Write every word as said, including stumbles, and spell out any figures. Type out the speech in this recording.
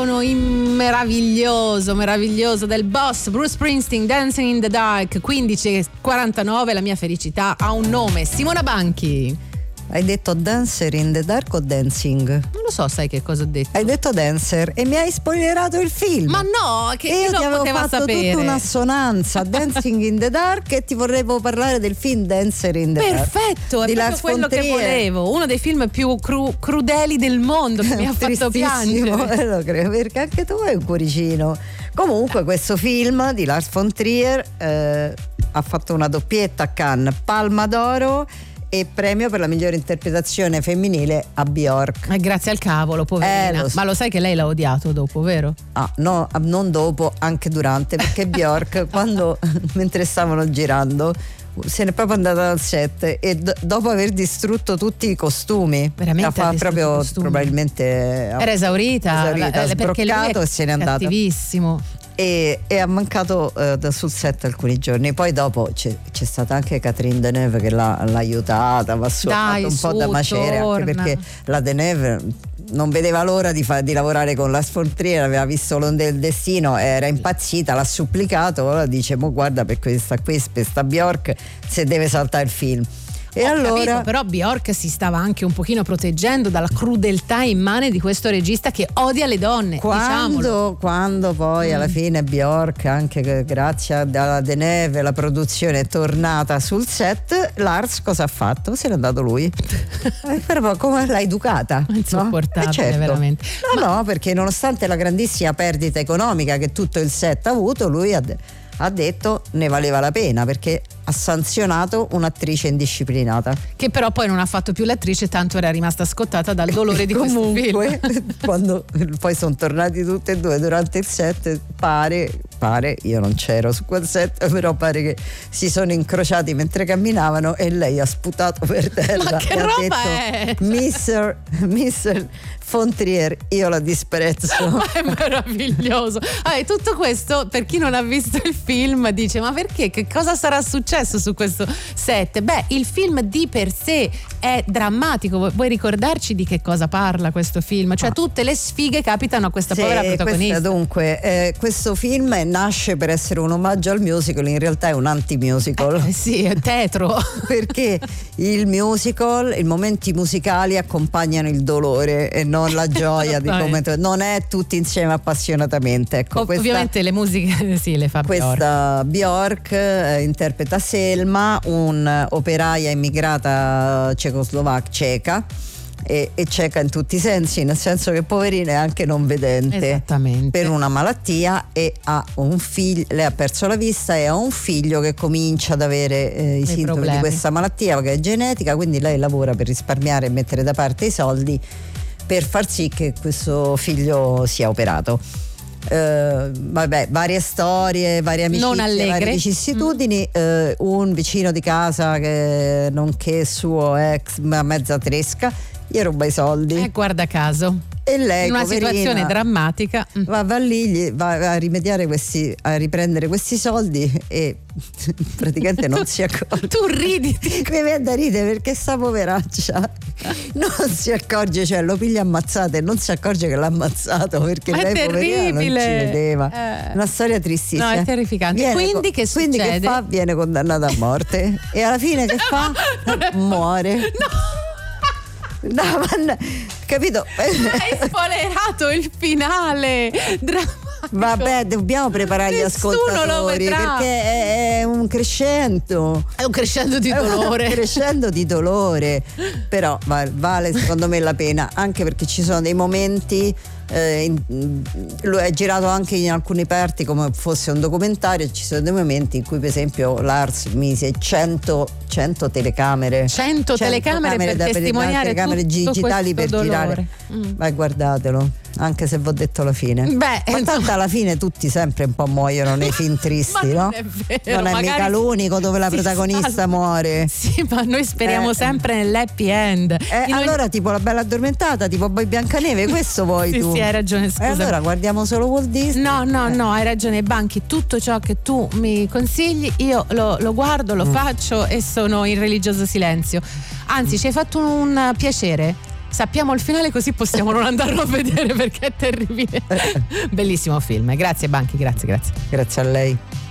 meraviglioso, meraviglioso del boss Bruce Springsteen, Dancing in the Dark. Quindici e quarantanove, la mia felicità ha un nome, Simona Banchi. Hai detto Dancer in the Dark o Dancing? Non lo so, sai che cosa ho detto? Hai detto Dancer e mi hai spoilerato il film. Ma no, che io io ti non avevo poteva fatto sapere. tutta un'assonanza Dancing in the Dark e ti volevo parlare del film Dancer in the Dark. Perfetto, è di proprio Lars quello von che Trier. volevo. Uno dei film più cru- crudeli del mondo che mi ha fatto Tristissimo, piangere. eh, lo credo, perché anche tu hai un cuoricino. Comunque questo film di Lars von Trier eh, ha fatto una doppietta a Cannes, Palma d'Oro e premio per la migliore interpretazione femminile a Björk. Ma grazie al cavolo, poverina. Eh, lo so. Ma lo sai che lei l'ha odiato dopo, vero? Ah, no, non dopo, anche durante, perché Björk quando mentre stavano girando se n'è proprio andata dal set e d- dopo aver distrutto tutti i costumi, veramente ha fa- proprio costumi. probabilmente era esaurita, esaurita la, perché lui sbroccato è e se n'è andata. cattivissimo. E, e ha mancato eh, da- sul set alcuni giorni. Poi dopo c'è, c'è stata anche Catherine Deneuve che l'ha, l'ha aiutata, ma su, ha Dai, fatto un su, po' da macerie, anche torna. perché la Deneuve non vedeva l'ora di, fa, di lavorare con Lars von Trier, aveva visto L'onda del destino, era impazzita, l'ha supplicato, ora dice mo guarda per questa qui, per questa Björk se deve saltare il film. E Ho allora capito, però Björk si stava anche un pochino proteggendo dalla crudeltà immane di questo regista che odia le donne, diciamolo. Quando, quando poi Mm. alla fine Björk, anche che grazie alla Deneuve, la produzione è tornata sul set, Lars cosa ha fatto? Se n'è andato lui. Eh, però come l'ha educata? Insopportabile, no? Eh, certo. veramente. No, Ma- no, perché nonostante la grandissima perdita economica che tutto il set ha avuto, lui ha, ha detto ne valeva la pena perché ha sanzionato un'attrice indisciplinata. Che però poi non ha fatto più l'attrice, tanto era rimasta scottata dal dolore di questo Comunque, film. quando poi sono tornati tutti e due durante il set, pare, pare, io non c'ero su quel set, però pare che si sono incrociati mentre camminavano e lei ha sputato per terra. Ma che e ha roba detto, è? mister mister von Trier, io la disprezzo. Ma è meraviglioso. Ah, e tutto questo, per chi non ha visto il film, dice: ma perché? Che cosa sarà successo su questo set? Beh, il film di per sé è drammatico. Vuoi ricordarci di che cosa parla questo film? Cioè, Ah. tutte le sfighe capitano a questa Sì, povera protagonista. questa, dunque, eh, questo film nasce per essere un omaggio al musical, in realtà è un anti-musical. Eh, sì, è tetro. Perché il musical, i momenti musicali accompagnano il dolore e non la gioia di come non è tutti insieme appassionatamente. Ecco, Ov- questa, ovviamente le musiche sì, le fa Björk. questa Björk eh, interpreta Selma, un'operaia immigrata cecoslovacca ceca e, e ceca in tutti i sensi, nel senso che poverina è anche non vedente Esattamente. per una malattia e ha un figlio, lei ha perso la vista e ha un figlio che comincia ad avere eh, i sintomi problemi. di questa malattia che è genetica, quindi lei lavora per risparmiare e mettere da parte i soldi per far sì che questo figlio sia operato. Uh, vabbè, varie storie, varie amicizie, varie vicissitudini. Mm. Uh, un vicino di casa che nonché suo ex, ma mezza tresca, gli ruba i soldi. Eh, guarda caso. E lei, in una poverina, situazione drammatica, va, va lì, gli, va a rimediare questi, a riprendere questi soldi e praticamente non si accorge. Tu ridi, mi viene da ridere perché sta poveraccia non si accorge, cioè lo piglia ammazzato e non si accorge che l'ha ammazzato perché è lei terribile. poverina non ci vedeva. Eh. Una storia tristissima. No, è terrificante. Viene quindi co- che quindi succede? che fa? Viene condannata a morte e alla fine che fa? Muore. No. No, ma, capito? Hai spoilerato il finale drammatico. Vabbè, dobbiamo preparare gli Nessuno lo ascoltatori vedrà. perché è, è un crescendo. È un crescendo di dolore. È un crescendo di dolore. Però vale secondo me la pena, anche perché ci sono dei momenti. Eh, in, lo è girato anche in alcune parti come fosse un documentario. Ci sono dei momenti in cui per esempio Lars mise cento, cento telecamere cento telecamere per da, testimoniare telecamere tutto digitali per dolore. girare. Mm. Vai, guardatelo, anche se vi ho detto la fine. Beh, ma tanto alla fine tutti sempre un po' muoiono nei film tristi, ma no? non è vero, non è mica l'unico dove la protagonista salva. muore. Sì, ma noi speriamo Eh. sempre nell'happy end. Eh, In ogni- allora tipo La Bella Addormentata, tipo Boy Biancaneve, questo vuoi sì, tu? sì, hai ragione, scusa. E allora guardiamo solo Walt Disney. No, no, Eh. no, hai ragione Banchi, tutto ciò che tu mi consigli io lo, lo guardo, lo Mm. faccio e sono in religioso silenzio. Anzi, ci hai fatto un piacere sappiamo il finale così possiamo non andarlo a vedere perché è terribile. Bellissimo film, grazie Banchi, grazie, grazie. Grazie a lei.